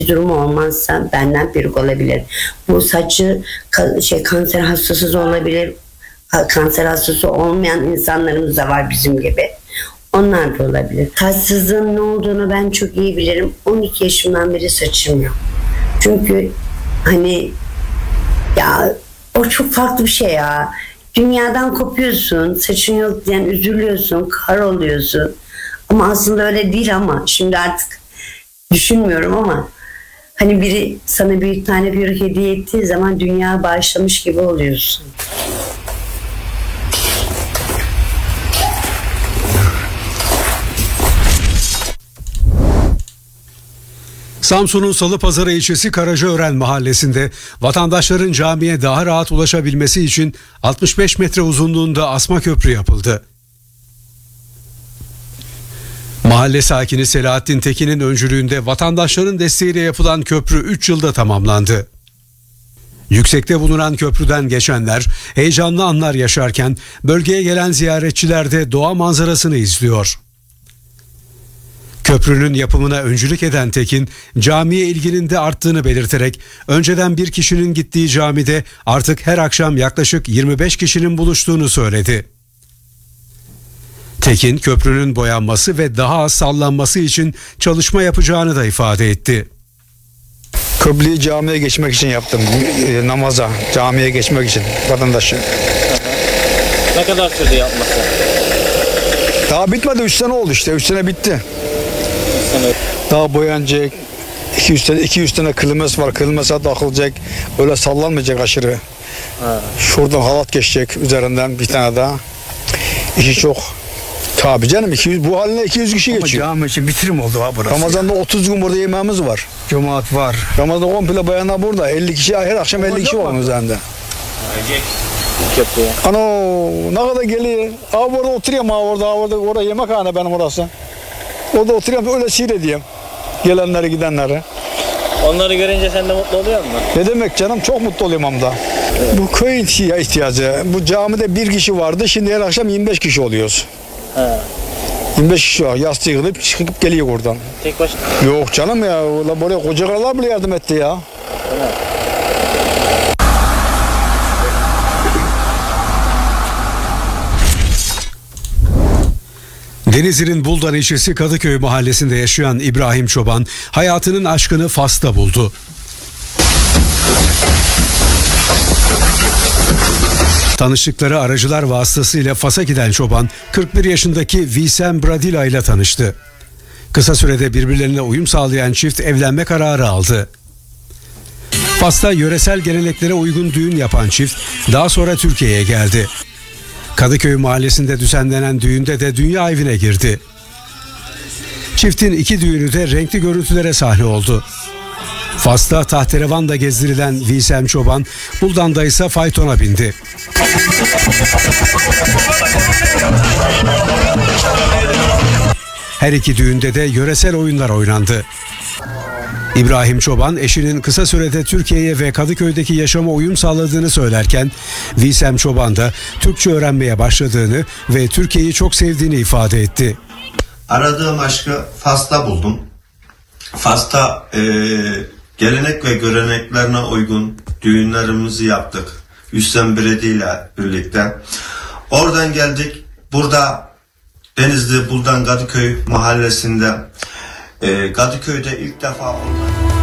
durumu olmazsa benden büyük olabilir. Bu saçı kanser hastası da olabilir. Kanser hastası olmayan insanlarımız da var bizim gibi. Onlar da olabilir. Saçsızlığın ne olduğunu ben çok iyi bilirim. 12 yaşımdan beri saçım yok. Çünkü hani ya o çok farklı bir şey ya. Dünyadan kopuyorsun, saçın yok diyen üzülüyorsun, kar oluyorsun. Ama aslında öyle değil ama şimdi artık düşünmüyorum ama hani biri sana bir tane bir hediye ettiği zaman dünya bağışlamış gibi oluyorsun. Samsun'un Salıpazarı ilçesi Karacaören mahallesinde vatandaşların camiye daha rahat ulaşabilmesi için 65 metre uzunluğunda asma köprü yapıldı. Mahalle sakini Selahattin Tekin'in öncülüğünde vatandaşların desteğiyle yapılan köprü 3 yılda tamamlandı. Yüksekte bulunan köprüden geçenler heyecanlı anlar yaşarken bölgeye gelen ziyaretçiler de doğa manzarasını izliyor. Köprünün yapımına öncülük eden Tekin, camiye ilginin de arttığını belirterek önceden bir kişinin gittiği camide artık her akşam yaklaşık 25 kişinin buluştuğunu söyledi. Tekin, köprünün boyanması ve daha az sallanması için çalışma yapacağını da ifade etti. Köprüyü camiye geçmek için yaptım. Namaza, camiye geçmek için vatandaşı. Ne kadar sürdü yapması? Daha bitmedi, 3 sene oldu işte. 3 sene bitti. Daha boyanacak. 200 tane kılımız var. Kılımıza takılacak. Öyle sallanmayacak aşırı. Şuradan halat geçecek üzerinden bir tane daha. İşi çok. Tabii canım, 200, bu haline 200 kişi geçiyor. Cami için bitirim oldu ha burası. Ramazan'da 30 gün burada yemeğimiz var. Cemaat var. Ramazan'da komple bayanlar burada. 50 kişi, her akşam 50 kişi var onun üzerinde. Ano ne kadar geliyor. Abi orada oturuyorum, orada yemekhane benim orası. Orada oturuyorum, öyle seyredeyim. Gelenleri gidenleri. Onları görünce sen de mutlu oluyor musun? Ne demek canım, çok mutlu oluyorum hem de. Evet. Bu köyün ihtiyacı. Bu camide bir kişi vardı, şimdi her akşam 25 kişi oluyoruz. He. 25 kişi var, yastığı yıkılıp çıkıp geliyor oradan. Tek başına? Yok canım ya, buraya koca karılar bile yardım etti ya. Evet. Denizli'nin Buldan ilçesi Kadıköy mahallesinde yaşayan İbrahim Çoban hayatının aşkını Fas'ta buldu. Tanıştıkları aracılar vasıtasıyla Fas'a giden Çoban 41 yaşındaki Visem Bradila ile tanıştı. Kısa sürede birbirlerine uyum sağlayan çift evlenme kararı aldı. Fas'ta yöresel geleneklere uygun düğün yapan çift daha sonra Türkiye'ye geldi. Kadıköy mahallesinde düzenlenen düğünde de dünya evine girdi. Çiftin 2 düğünü de renkli görüntülere sahne oldu. Fas'ta tahterevanla gezdirilen Visem Çoban, Buldan'da ise faytona bindi. Her iki düğünde de yöresel oyunlar oynandı. İbrahim Çoban eşinin kısa sürede Türkiye'ye ve Kadıköy'deki yaşama uyum sağladığını söylerken Visem Çoban da Türkçe öğrenmeye başladığını ve Türkiye'yi çok sevdiğini ifade etti. Aradığım aşkı Fas'ta buldum. Fas'ta gelenek ve göreneklerine uygun düğünlerimizi yaptık. Hüsnü Bredi ile birlikte. Oradan geldik. Burada Denizli Buldan Kadıköy mahallesinde Kadıköy'de ilk defa